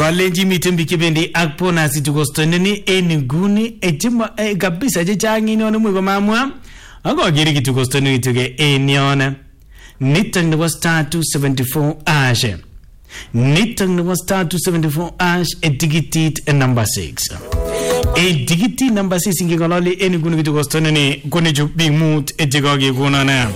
College meeting bikibendi akpona situkostoneni eniguni etima kabisa chechangi ni mwe kwa mamwa ako giri kitukostoneni tuge eniona nitang nebo star 274 ashe nitang nebo star 274 ash edigitit number 6 edigiti number 6 ingikololi eniguni kitukostoneni kone chupimut etikage kunana